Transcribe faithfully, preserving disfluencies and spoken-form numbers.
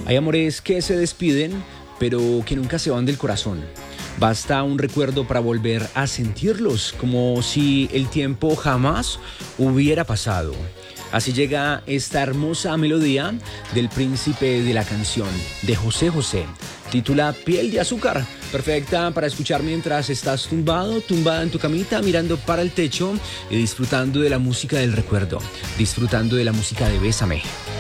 Hay amores que se despiden, pero que nunca se van del corazón. Basta un recuerdo para volver a sentirlos, como si el tiempo jamás hubiera pasado. Así llega esta hermosa melodía del príncipe de la canción, de José José. Titula Piel de Azúcar, perfecta para escuchar mientras estás tumbado, tumbada en tu camita, mirando para el techo y disfrutando de la música del recuerdo, disfrutando de la música de Bésame.